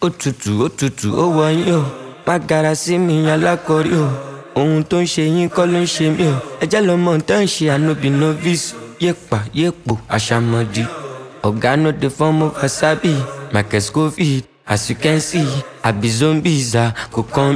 òtútù ó wọ̀nyí o. Má gara sí mi alákọ̀rí o. Ohun tó ń ṣe yín kọ́ ló ń ṣe mí o. Ẹjẹ́ lọmọ tó ń ṣe ànóbì novice. Yépo àṣàmọ̀dì. Ọ̀gá no dey form of wasabi. Michael Scofield, as you can see, I be zombies kò kàn